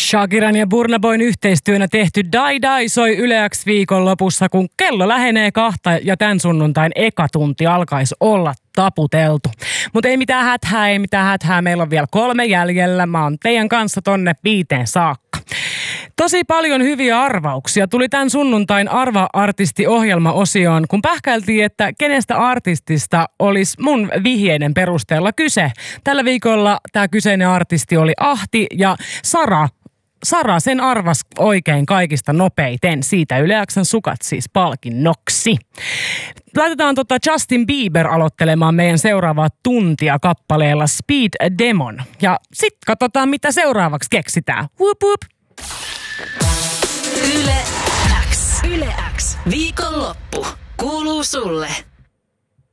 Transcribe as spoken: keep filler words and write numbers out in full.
Shakiran ja Burna Boyn yhteistyönä tehty Die Die soi Yle X viikonlopussa, kun kello lähenee kahta ja tämän sunnuntain eka tunti alkaisi olla taputeltu. Mutta ei mitään häthää, ei mitään häthää. Meillä on vielä kolme jäljellä. Mä oon teidän kanssa tonne viiteen saakka. Tosi paljon hyviä arvauksia tuli tämän sunnuntain Arva-artisti-ohjelma-osioon, kun pähkäiltiin, että kenestä artistista olisi mun vihjeiden perusteella kyse. Tällä viikolla tämä kyseinen artisti oli Ahti ja Sara. Sara sen arvas oikein kaikista nopeiten. Siitä Yle X:n sukat siis palkinnoksi. Laitetaan tota Justin Bieber aloittelemaan meidän seuraavaa tuntia kappaleella Speed Demon. Ja sit katsotaan, mitä seuraavaksi keksitään. Whoop whoop. Yle X. Yle X. Viikonloppu kuuluu sulle.